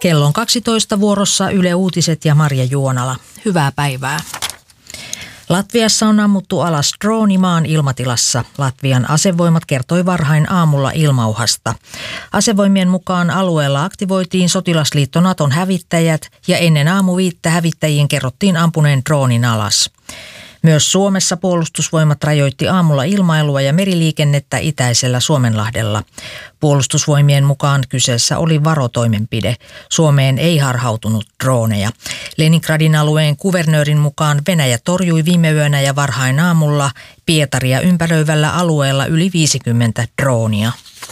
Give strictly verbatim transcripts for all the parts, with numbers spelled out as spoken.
Kello on kaksitoista vuorossa Yle Uutiset ja Marja Juonala. Hyvää päivää. Latviassa on ammuttu alas drooni maan ilmatilassa. Latvian asevoimat kertoi varhain aamulla ilmauhasta. Asevoimien mukaan alueella aktivoitiin sotilasliitto Naton hävittäjät ja ennen aamuviittä hävittäjien kerrottiin ampuneen droonin alas. Myös Suomessa puolustusvoimat rajoitti aamulla ilmailua ja meriliikennettä itäisellä Suomenlahdella. Puolustusvoimien mukaan kyseessä oli varotoimenpide. Suomeen ei harhautunut drooneja. Leningradin alueen kuvernöörin mukaan Venäjä torjui viime yönä ja varhain aamulla Pietaria ympäröivällä alueella yli viisikymmentä droonia.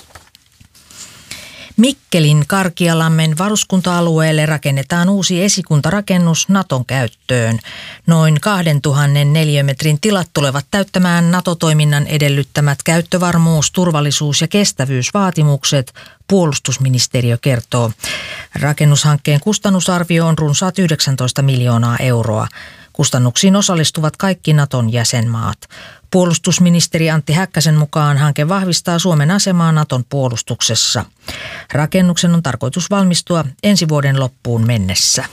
Mikkelin Karkialammen varuskunta-alueelle rakennetaan uusi esikuntarakennus Naton käyttöön. Noin kahdentuhannen neliömetrin tilat tulevat täyttämään NATO-toiminnan edellyttämät käyttövarmuus-, turvallisuus- ja kestävyysvaatimukset, puolustusministeriö kertoo. Rakennushankkeen kustannusarvio on runsaat yhdeksäntoista miljoonaa euroa. Kustannuksiin osallistuvat kaikki Naton jäsenmaat. Puolustusministeri Antti Häkkäsen mukaan hanke vahvistaa Suomen asemaa Naton puolustuksessa. Rakennuksen on tarkoitus valmistua ensi vuoden loppuun mennessä.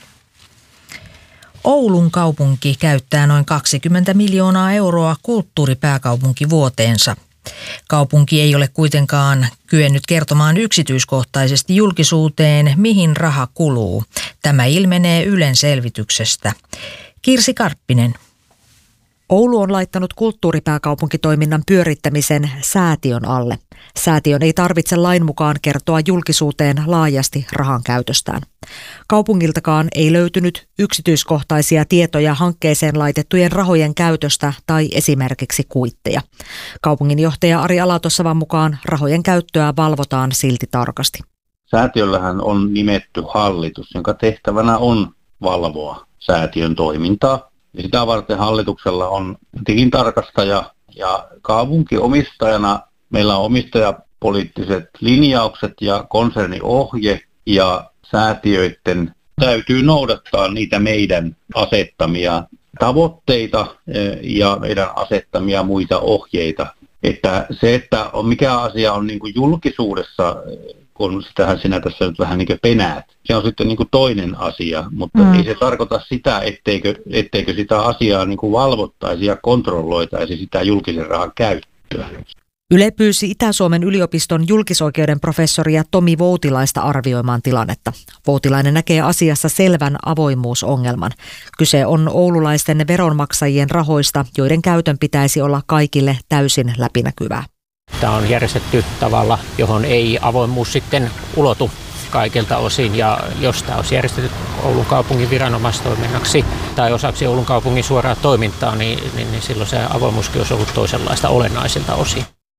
Oulun kaupunki käyttää noin kaksikymmentä miljoonaa euroa kulttuuripääkaupunkivuoteensa. Kaupunki ei ole kuitenkaan kyennyt kertomaan yksityiskohtaisesti julkisuuteen, mihin raha kuluu. Tämä ilmenee Ylen selvityksestä. Kirsi Karppinen. Oulu on laittanut kulttuuripääkaupunkitoiminnan pyörittämisen säätiön alle. Säätiön ei tarvitse lain mukaan kertoa julkisuuteen laajasti rahan käytöstään. Kaupungiltakaan ei löytynyt yksityiskohtaisia tietoja hankkeeseen laitettujen rahojen käytöstä tai esimerkiksi kuitteja. Kaupunginjohtaja Ari Alatossavan mukaan rahojen käyttöä valvotaan silti tarkasti. Säätiöllähän on nimetty hallitus, jonka tehtävänä on valvoa säätiön toimintaa. Ja sitä varten hallituksella on tilintarkastaja ja kaupunkiomistajana meillä on omistajapoliittiset linjaukset ja konserniohje ja säätiöiden täytyy noudattaa niitä meidän asettamia tavoitteita ja meidän asettamia muita ohjeita. Että se, että on mikä asia on niin kuin julkisuudessa, kun sitähän sinä tässä nyt vähän niin kuin penäät. Se on sitten niin kuin toinen asia, mutta mm. ei se tarkoita sitä, etteikö, etteikö sitä asiaa niin kuin valvottaisi ja kontrolloitaisi sitä julkisen rahan käyttöä. Yle pyysi Itä-Suomen yliopiston julkisoikeuden professoria Tomi Voutilaista arvioimaan tilannetta. Voutilainen näkee asiassa selvän avoimuusongelman. Kyse on oululaisten veronmaksajien rahoista, joiden käytön pitäisi olla kaikille täysin läpinäkyvää. Tämä on järjestetty tavalla, johon ei avoimuus sitten ulotu kaikilta osin, ja jos tämä olisi järjestetty Oulun kaupungin viranomaistoiminnaksi tai osaksi Oulun kaupungin suoraa toimintaa, niin, niin, niin silloin se avoimuuskin olisi ollut toisenlaista olennaisilta osin.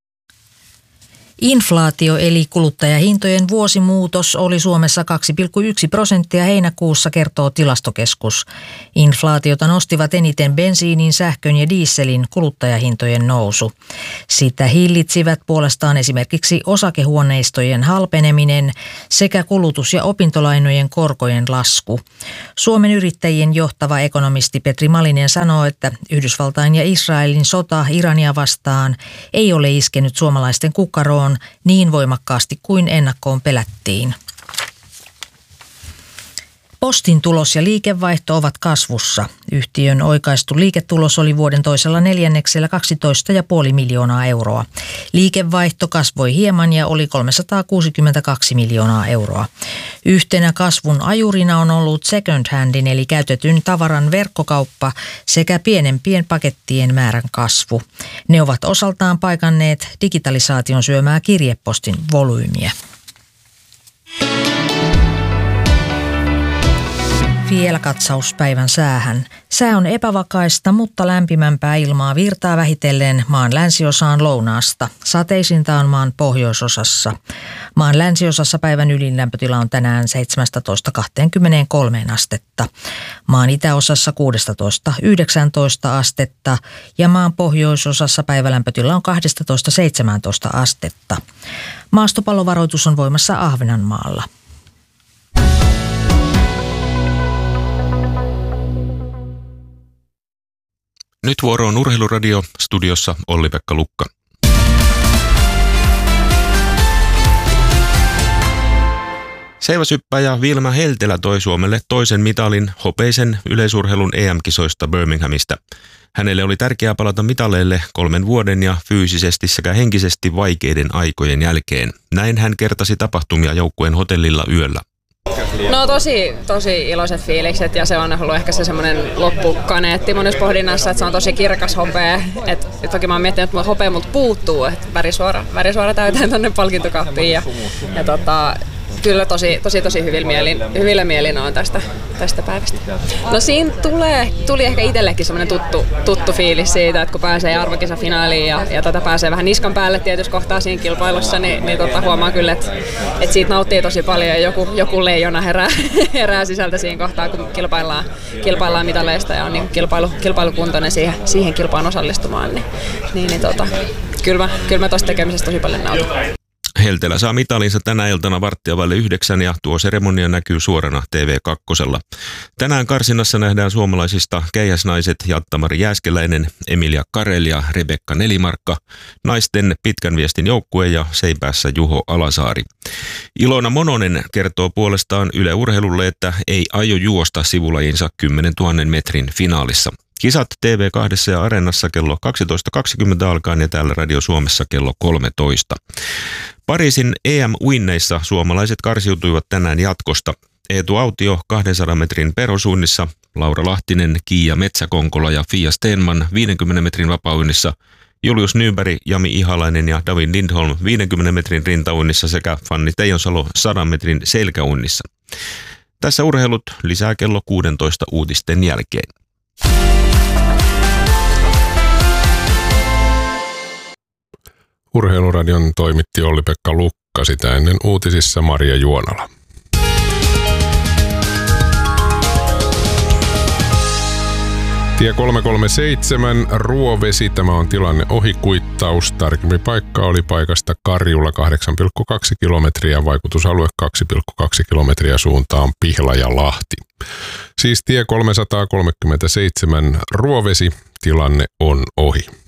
Inflaatio eli kuluttajahintojen vuosimuutos oli Suomessa kaksi pilkku yksi prosenttia heinäkuussa, kertoo Tilastokeskus. Inflaatiota nostivat eniten bensiinin, sähkön ja dieselin kuluttajahintojen nousu. Sitä hillitsivät puolestaan esimerkiksi osakehuoneistojen halpeneminen sekä kulutus- ja opintolainojen korkojen lasku. Suomen yrittäjien johtava ekonomisti Petri Malinen sanoo, että Yhdysvaltain ja Israelin sota Irania vastaan ei ole iskenyt suomalaisten kukkaroon niin voimakkaasti kuin ennakkoon pelättiin. Postin tulos ja liikevaihto ovat kasvussa. Yhtiön oikaistu liiketulos oli vuoden toisella neljänneksellä kaksitoista pilkku viisi miljoonaa euroa. Liikevaihto kasvoi hieman ja oli kolmesataakuusikymmentäkaksi miljoonaa euroa. Yhtenä kasvun ajurina on ollut second handin eli käytetyn tavaran verkkokauppa sekä pienempien pakettien määrän kasvu. Ne ovat osaltaan paikanneet digitalisaation syömää kirjepostin volyymiä. Vielä katsaus päivän säähän. Sää on epävakaista, mutta lämpimämpää ilmaa virtaa vähitellen maan länsiosaan lounaasta. Sateisinta on maan pohjoisosassa. Maan länsiosassa päivän ylinlämpötila on tänään seitsemästätoista kaksikymmentäkolme astetta. Maan itäosassa kuusitoista yhdeksäntoista astetta ja maan pohjoisosassa päivälämpötila on kaksitoista seitsemäntoista astetta. Maastopallovaroitus on voimassa Ahvenanmaalla. Nyt vuoro on Urheiluradio, studiossa Olli-Pekka Lukka. Seiväsyppäjä Vilma Heltelä toi Suomelle toisen mitalin hopeisen yleisurheilun E M-kisoista Birminghamista. Hänelle oli tärkeää palata mitaleille kolmen vuoden ja fyysisesti sekä henkisesti vaikeiden aikojen jälkeen. Näin hän kertasi tapahtumia joukkueen hotellilla yöllä. No tosi, tosi iloiset fiilikset ja se on ollut ehkä se semmoinen loppukaneetti monessa pohdinnassa, että se on tosi kirkas hopea. Et, et toki mä oon miettinyt, että hopea mut puuttuu, että värisuora, värisuora täytään tonne palkintokappiin ja, ja tota, kyllä tosi, tosi, tosi hyvillä mielin, hyvillä mielin on tästä, tästä päivästä. No siinä tulee, tuli ehkä itsellekin semmoinen tuttu, tuttu fiilis siitä, että kun pääsee arvokisafinaaliin ja, ja tota pääsee vähän niskan päälle tietysti kohtaa siinä kilpailussa, niin, niin tota huomaa kyllä, että, että siitä nauttii tosi paljon ja joku, joku leijona herää, herää sisältä siinä kohtaa, kun kilpaillaan, kilpaillaan mitaleista ja on niin kilpailu, kilpailukuntoinen siihen, siihen kilpaan osallistumaan. Niin, niin, niin tota, kyllä mä, kyllä mä tosta tekemisestä tosi paljon nautin. Heltelä saa mitalinsa tänä iltana varttia vaille yhdeksän ja tuo seremonia näkyy suorana T V kaksi. Tänään karsinnassa nähdään suomalaisista keihäsnaiset Jatta-Mari Jääskeläinen, Emilia Karel ja Rebekka Nelimarkka, naisten pitkän viestin joukkue ja seipäässä Juho Alasaari. Ilona Mononen kertoo puolestaan Yle Urheilulle, että ei aio juosta sivulajinsa kymmenentuhannen metrin finaalissa. Kisat T V kaksi ja Areenassa kello kaksitoista kaksikymmentä alkaen ja täällä Radio Suomessa kello kolmetoista. Pariisin E M-uinneissa suomalaiset karsiutuivat tänään jatkosta. Eetu Autio kahdensadan metrin perosuunnissa, Laura Lahtinen, Kiia Metsäkonkola ja Fia Stenman viidenkymmenen metrin vapauinnissa, Julius Nyberg, Jami Ihalainen ja David Lindholm viidenkymmenen metrin rintauinnissa sekä Fanni Teijonsalo sadan metrin selkäuinnissa. Tässä urheilut lisää kello kuusitoista uutisten jälkeen. Urheiluradion toimitti Olli-Pekka Lukka, sitä ennen uutisissa Marja Juonala. Tie kolmesataakolmekymmentäseitsemän, Ruovesi, tämä on tilanne ohikuittaus. Tarkempi paikka oli paikasta Karjulla kahdeksan pilkku kaksi kilometriä, vaikutusalue kaksi pilkku kaksi kilometriä suuntaan Pihla ja Lahti. Siis tie kolmesataakolmekymmentäseitsemän, Ruovesi, tilanne on ohi.